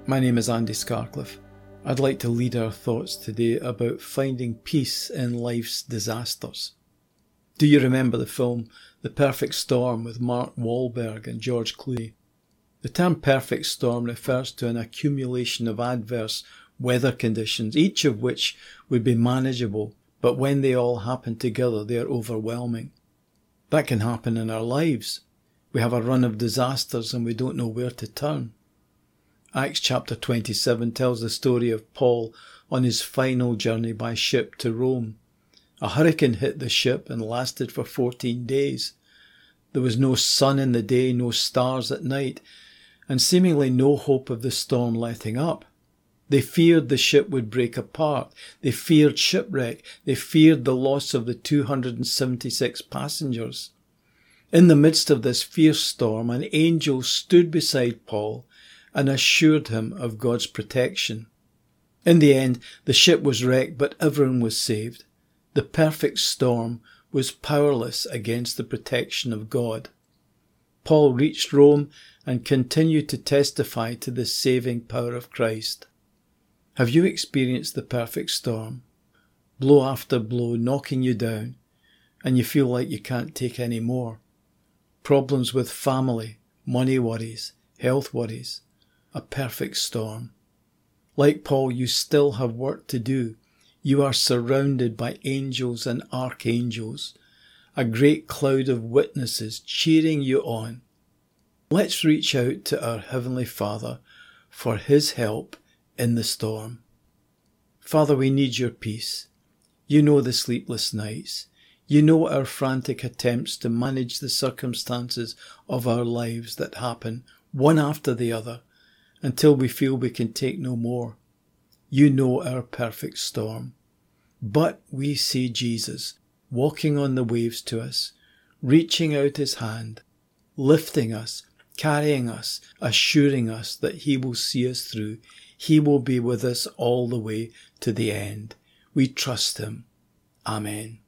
My name is Andy Scarcliffe. I'd like to lead our thoughts today about finding peace in life's disasters. Do you remember the film The Perfect Storm with Mark Wahlberg and George Clooney? The term perfect storm refers to an accumulation of adverse weather conditions, each of which would be manageable, but when they all happen together, they are overwhelming. That can happen in our lives. We have a run of disasters and we don't know where to turn. Acts chapter 27 tells the story of Paul on his final journey by ship to Rome. A hurricane hit the ship and lasted for 14 days. There was no sun in the day, no stars at night, and seemingly no hope of the storm letting up. They feared the ship would break apart. They feared shipwreck. They feared the loss of the 276 passengers. In the midst of this fierce storm, an angel stood beside Paul and assured him of God's protection. In the end, the ship was wrecked, but everyone was saved. The perfect storm was powerless against the protection of God. Paul reached Rome and continued to testify to the saving power of Christ. Have you experienced the perfect storm? Blow after blow knocking you down, and you feel like you can't take any more. Problems with family, money worries, health worries. A perfect storm. Like Paul, you still have work to do. You are surrounded by angels and archangels, a great cloud of witnesses cheering you on. Let's reach out to our Heavenly Father for His help in the storm. Father, we need your peace. You know the sleepless nights. You know our frantic attempts to manage the circumstances of our lives that happen one after the other, until we feel we can take no more. You know our perfect storm. But we see Jesus walking on the waves to us, reaching out his hand, lifting us, carrying us, assuring us that he will see us through. He will be with us all the way to the end. We trust him. Amen.